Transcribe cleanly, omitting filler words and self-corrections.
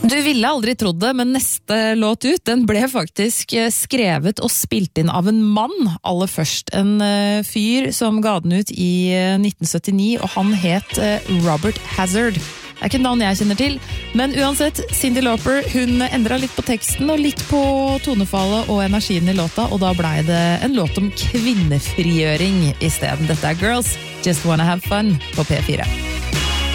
Du ville aldri trodd det, men neste låt ut, den ble faktisk skrevet og spilt inn av en mann aller først. En fyr som ga den ut i 1979, og han het Robert Hazard. Det ikke navn jeg kjenner til, men uansett, Cyndi Lauper, hun endret litt på teksten og litt på tonefallet og energien i låta, og da ble det en låt om kvinnefrigjøring i stedet. Dette Girls Just Wanna Have Fun på P4.